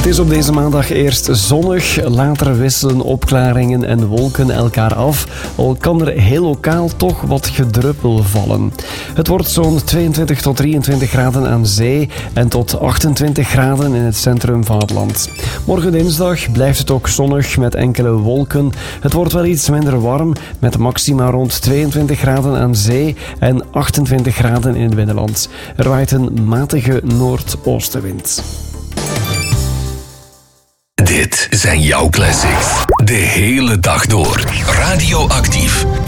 is op deze maandag eerst zonnig, later wisselen opklaringen en wolken elkaar af, al kan er heel lokaal toch wat gedruppel vallen. Het wordt zo'n 22 tot 23 graden aan zee en tot 28 graden in het centrum van het land. Morgen dinsdag blijft het ook zonnig met enkele wolken. Het wordt wel iets minder warm met maxima rond 22 graden aan zee en 28 graden in het binnenland. Er waait een matige noordoostenwind. Dit zijn jouw classics. De hele dag door. Radioactief.